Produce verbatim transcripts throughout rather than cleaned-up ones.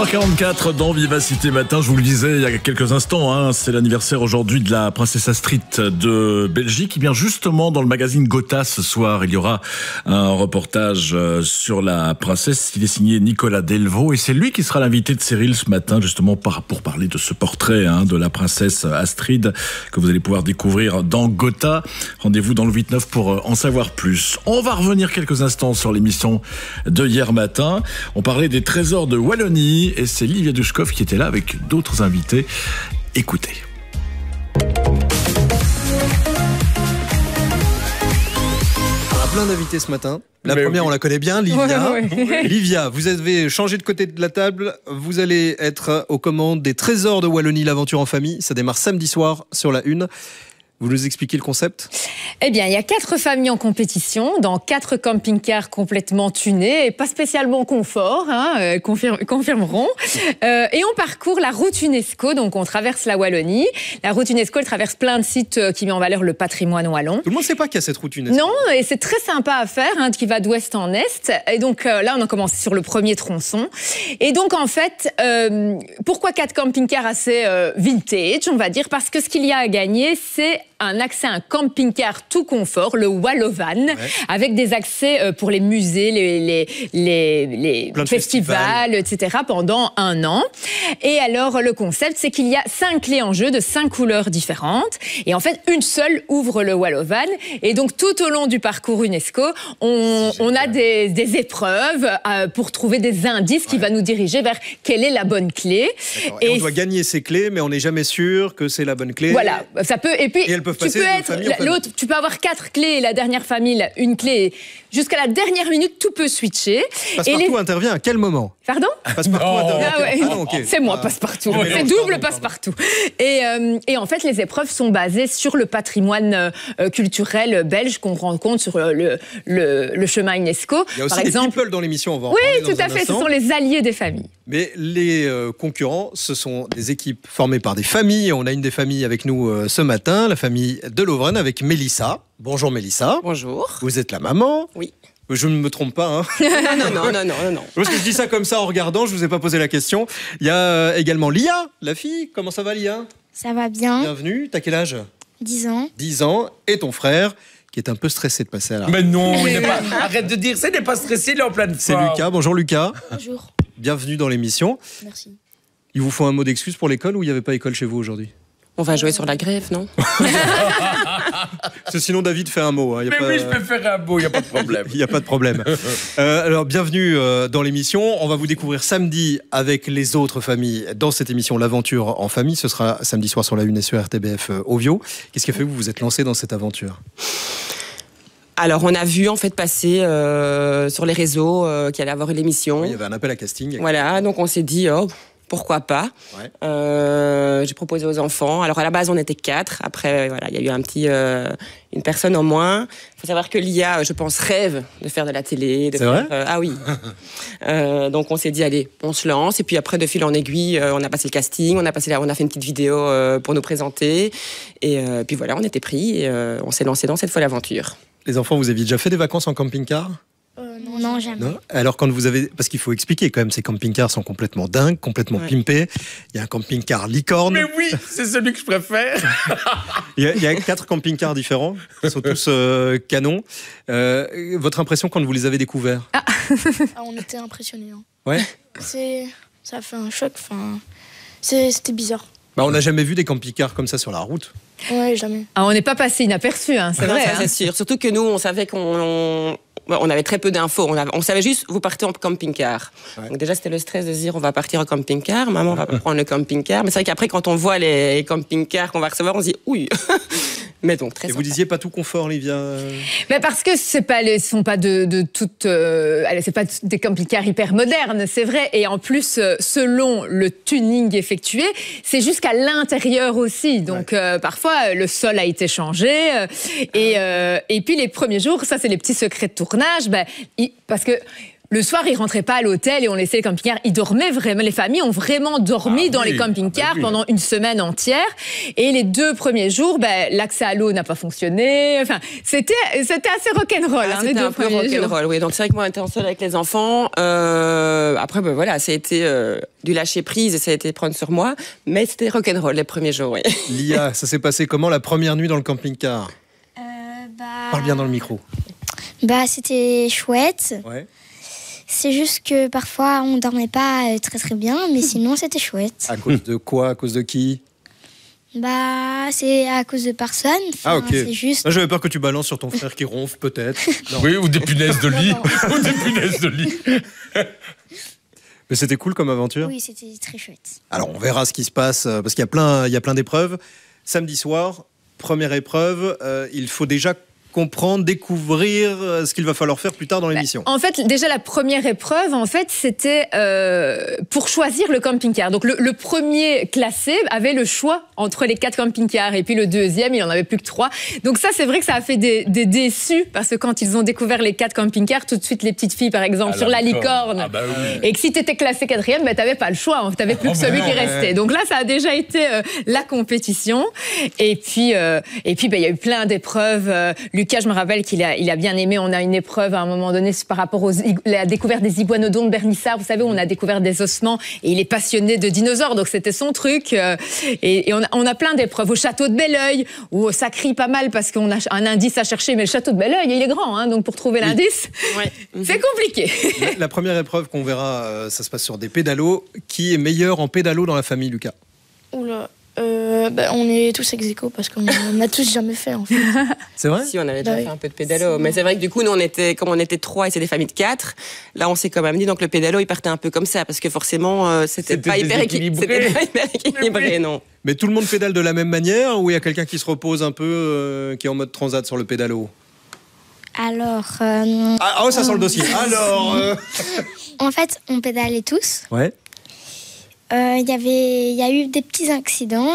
heures quarante-quatre dans Vivacité Matin, je vous le disais il y a quelques instants, hein, c'est l'anniversaire aujourd'hui de la princesse Astrid de Belgique. Et bien justement, dans le magazine Gotha ce soir, il y aura un reportage sur la princesse. Il est signé Nicolas Delvaux et c'est lui qui sera l'invité de Cyril ce matin, justement pour parler de ce portrait hein, de la princesse Astrid que vous allez pouvoir découvrir dans Gotha. Rendez-vous dans le huit neuf pour en savoir plus. On va revenir quelques instants sur l'émission de hier matin. On parlait des trésors de Wallonie. Et c'est Livia Dushkov qui était là avec d'autres invités. Écoutez. On a plein d'invités ce matin. La Mais première, oui. on la connaît bien, Livia. Ouais, ouais. Livia, vous avez changé de côté de la table. Vous allez être aux commandes des trésors de Wallonie, l'aventure en famille. Ça démarre samedi soir sur la une. Vous nous expliquez le concept ? Eh bien, il y a quatre familles en compétition, dans quatre camping-cars complètement tunés, et pas spécialement confort, hein, euh, confirme, confirmeront. Euh, et on parcourt la route UNESCO, donc on traverse la Wallonie. La route UNESCO, elle traverse plein de sites qui met en valeur le patrimoine wallon. Tout le monde ne sait pas qu'il y a cette route UNESCO. Non, et c'est très sympa à faire, hein, qui va d'ouest en est. Et donc euh, là, on a commencé sur le premier tronçon. Et donc, en fait, euh, pourquoi quatre camping-cars assez euh, vintage, on va dire ? Parce que ce qu'il y a à gagner, c'est un accès à un camping-car tout confort, le Wallovan, ouais. avec des accès pour les musées, les, les, les, les festivals, festivals, et cetera pendant un an. Et alors, le concept, c'est qu'il y a cinq clés en jeu de cinq couleurs différentes. Et en fait, une seule ouvre le Wallovan. Et donc, tout au long du parcours UNESCO, on, on a des, des épreuves euh, pour trouver des indices ouais. qui va nous diriger vers quelle est la bonne clé. Et, et on doit gagner ces clés, mais on n'est jamais sûr que c'est la bonne clé. Voilà, ça peut... Et puis, et elles peuvent tu peux être l'autre, tu peux avoir quatre clés et la dernière famille, une clé. Jusqu'à la dernière minute, tout peut switcher. Passepartout les... intervient à quel moment ? Pardon ? Passepartout oh. intervient à quel... ah ouais. ah, okay. C'est moi, ah. Passepartout. Oh, c'est double Passepartout. Et, euh, et en fait, les épreuves sont basées sur le patrimoine euh, culturel belge qu'on rencontre sur le, le, le chemin UNESCO. Il y a aussi Par des exemple... people dans l'émission, on va en Oui, tout à fait, instant. Ce sont les alliés des familles. Mais les euh, concurrents, ce sont des équipes formées par des familles. On a une des familles avec nous euh, ce matin, la famille de Lovren avec Mélissa. Bonjour Mélissa. Bonjour. Vous êtes la maman ? Oui. Je ne me trompe pas. Hein. non, non, non, non, non. Parce que je dis ça comme ça en regardant, je ne vous ai pas posé la question. Il y a euh, également Lia, la fille. Comment ça va, Lia ? Ça va bien. Bienvenue. T'as quel âge ? dix ans. dix ans. Et ton frère, qui est un peu stressé de passer à la... Mais non, il n'est pas... arrête de dire ça, il n'est pas stressé, il est en pleine forme. C'est Lucas. Bonjour Lucas. Bonjour. Bienvenue dans l'émission. Merci. Il vous faut un mot d'excuse pour l'école ou il n'y avait pas école chez vous aujourd'hui ? On va jouer sur la grève, non ? Sinon, David fait un mot. Hein. Y a Mais pas... oui, je peux faire un mot, il n'y a pas de problème. Il n'y a pas de problème. euh, alors, bienvenue euh, dans l'émission. On va vous découvrir samedi avec les autres familles dans cette émission L'Aventure en famille. Ce sera samedi soir sur la une et sur R T B F euh, Ovio. Qu'est-ce qui a fait que vous vous êtes lancé dans cette aventure ? Alors, on a vu en fait passer euh, sur les réseaux euh, qu'il allait avoir l'émission. Oui, il y avait un appel à casting. Voilà, donc on s'est dit... Oh, pourquoi pas. Ouais. Euh, j'ai proposé aux enfants. Alors, à la base, on était quatre. Après, voilà, il y a eu un petit, euh, une personne en moins. Il faut savoir que Lia, je pense, rêve de faire de la télé. De C'est faire, vrai euh, Ah oui. euh, donc, on s'est dit, allez, on se lance. Et puis après, de fil en aiguille, euh, on a passé le casting. On a, passé la, on a fait une petite vidéo euh, pour nous présenter. Et euh, puis voilà, on était pris. Et euh, on s'est lancé dans cette folle aventure. Les enfants, vous aviez déjà fait des vacances en camping-car ? Euh, non, non, jamais. Non. Alors quand vous avez... Parce qu'il faut expliquer quand même, ces camping-cars sont complètement dingues, complètement ouais. pimpés. Il y a un camping-car licorne. Mais oui, c'est celui que je préfère. il, y a, il y a quatre camping-cars différents, qui sont tous euh, canons. Euh, votre impression quand vous les avez découverts ? ah. ah, On était impressionnés. Hein. Ouais. C'est... Ça a fait un choc, enfin... C'est... C'était bizarre. Bah, on n'a jamais vu des camping-cars comme ça sur la route. Ouais, jamais. Ah, on n'est pas passé inaperçu, hein, c'est non, vrai. Ça, hein. c'est sûr. Surtout que nous, on savait qu'on... On... On avait très peu d'infos. On, avait, on savait juste, vous partez en camping-car. Ouais. Donc déjà, c'était le stress de se dire, on va partir en camping-car. Maman va prendre le camping-car. Mais c'est vrai qu'après, quand on voit les camping-cars qu'on va recevoir, on se dit, ouille. Mais donc, très Et sympa. vous disiez pas tout confort, Livia ? Mais parce que c'est pas, les, sont pas de, de toutes, euh, c'est pas des camping-cars hyper modernes, c'est vrai. Et en plus, euh, selon le tuning effectué, c'est jusqu'à l'intérieur aussi. Donc ouais. euh, parfois, le sol a été changé. Euh, et, euh, et puis les premiers jours, ça c'est les petits secrets de tournage, ben, il, parce que le soir, ils rentraient pas à l'hôtel et on laissait les camping-cars. Ils dormaient vraiment. Les familles ont vraiment dormi ah, dans oui, les camping-cars ah, oui. pendant une semaine entière. Et les deux premiers jours, ben, l'accès à l'eau n'a pas fonctionné. Enfin, c'était, c'était assez rock'n'roll. Ah, hein, c'était les deux un peu rock'n'roll, oui. Donc c'est vrai que moi, j'étais en seule avec les enfants. Euh, après, ben voilà, ça a été euh, du lâcher prise et ça a été prendre sur moi. Mais c'était rock'n'roll les premiers jours, oui. Lia, ça s'est passé comment la première nuit dans le camping-car? euh, bah... Parle bien dans le micro. Bah, c'était chouette. Ouais. C'est juste que parfois on dormait pas très très bien, mais sinon c'était chouette. À cause de quoi? À cause de qui? Bah, c'est à cause de personne. Enfin, ah ok. C'est juste... J'avais peur que tu balances sur ton frère qui ronfle peut-être. Oui, ou des punaises de lit. ou des punaises de lit. Mais c'était cool comme aventure. Oui, c'était très chouette. Alors on verra ce qui se passe parce qu'il y a plein, il y a plein d'épreuves. Samedi soir, première épreuve, euh, il faut déjà comprendre, découvrir ce qu'il va falloir faire plus tard dans l'émission. En fait, déjà la première épreuve, en fait, c'était euh, pour choisir le camping-car. Donc le, le premier classé avait le choix entre les quatre camping-cars et puis le deuxième, il en avait plus que trois. Donc ça, c'est vrai que ça a fait des, des déçus parce que quand ils ont découvert les quatre camping-cars, tout de suite les petites filles, par exemple, ah, sur la licorne, ah, bah oui. et que si t'étais classé quatrième, ben t'avais pas le choix, hein, t'avais plus oh, que celui bah qui restait. Ouais. Donc là, ça a déjà été euh, la compétition. Et puis, euh, et puis, ben il y a eu plein d'épreuves. Euh, Lucas, je me rappelle qu'il a, il a bien aimé. On a une épreuve à un moment donné par rapport aux, la découverte des iguanodons de Bernissart. Vous savez, où on a découvert des ossements et il est passionné de dinosaures, donc c'était son truc. Et, et on, a, on a plein d'épreuves au château de Belleuil où ça crie pas mal parce qu'on a un indice à chercher. Mais le château de Belleuil, il est grand, hein, donc pour trouver oui. l'indice, ouais. c'est compliqué. La, la première épreuve qu'on verra, euh, ça se passe sur des pédalos. Qui est meilleur en pédalo dans la famille, Lucas? Oula. Euh, bah, on est tous ex aequo parce qu'on n'a tous jamais fait en fait. C'est vrai? Si, on avait déjà bah, fait un peu de pédalo. Mais c'est vrai que du coup, nous, on était, comme on était trois et c'est des familles de quatre, là, on s'est quand même dit, donc le pédalo, il partait un peu comme ça parce que forcément, euh, c'était, c'était, pas hyper équilibré. C'était pas hyper équilibré, non. Mais tout le monde pédale de la même manière ou il y a quelqu'un qui se repose un peu, euh, qui est en mode transat sur le pédalo? Alors. Euh, ah, oh, ça sent le dossier. Alors. Euh... En fait, on pédalait tous. Ouais. Il euh, y avait, il y a eu des petits accidents.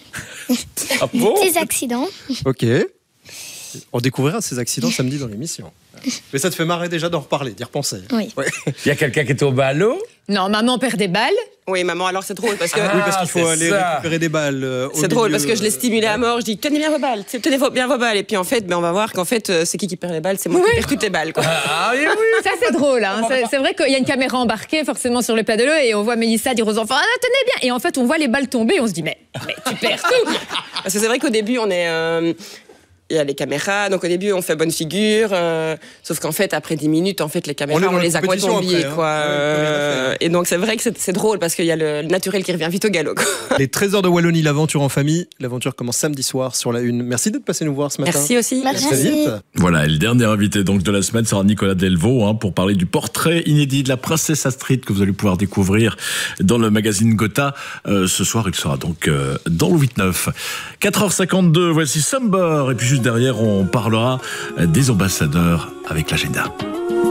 Ah bon? Des petits accidents. Ok. On découvrira ces accidents samedi dans l'émission. Mais ça te fait marrer déjà d'en reparler, d'y repenser. Oui. Ouais. Il y a quelqu'un qui est au ballot? Non, maman perd des balles. Oui, maman, alors c'est drôle parce que... Ah, oui, parce qu'il faut aller ça. récupérer des balles. Euh, c'est drôle parce que je l'ai stimulé à mort. Je dis, tenez bien vos balles, tenez bien vos balles. Et puis en fait, ben, on va voir qu'en fait, c'est qui qui perd les balles? C'est moi oui. qui perds toutes les balles. Quoi. Ah, oui, oui. Ça, c'est drôle. Hein. C'est, c'est vrai qu'il y a une caméra embarquée forcément sur le pédalo et on voit Mélissa dire aux enfants, ah, tenez bien. Et en fait, on voit les balles tomber et on se dit, mais, mais tu perds tout. Parce que c'est vrai qu'au début, on est... Euh, il y a les caméras, donc au début on fait bonne figure, euh, sauf qu'en fait après dix minutes, en fait les caméras on, on les a complètement oubliées, quoi. Hein. Euh, et donc c'est vrai que c'est, c'est drôle parce qu'il y a le, le naturel qui revient vite au galop. Quoi. Les trésors de Wallonie, l'aventure en famille, l'aventure commence samedi soir sur la une. Merci d'être passé nous voir ce matin. Merci aussi. Merci. Merci. Voilà, et le dernier invité donc de la semaine sera Nicolas Delvaux hein, pour parler du portrait inédit de la princesse Astrid que vous allez pouvoir découvrir dans le magazine Gotha. Euh, ce soir, il sera donc euh, dans le huit neuf. quatre heures cinquante-deux, voici Summer et puis juste derrière, on parlera des ambassadeurs avec l'agenda.